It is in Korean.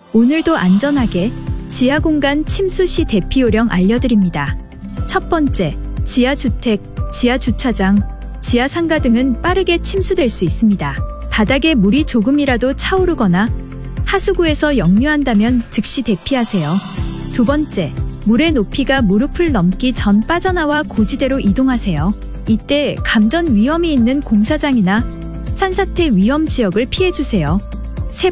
오늘도 안전하게 지하 공간 침수 시 대피 요령 알려드립니다. 첫 번째, 지하주택, 지하주차장, 지하상가 등은 빠르게 침수될 수 있습니다. 바닥에 물이 조금이라도 차오르거나 하수구에서 역류한다면 즉시 대피하세요. 두 번째, 물의 높이가 무릎을 넘기 전 빠져나와 고지대로 이동하세요. 이때 감전 위험이 있는 공사장이나 산사태 위험 지역을 피해주세요.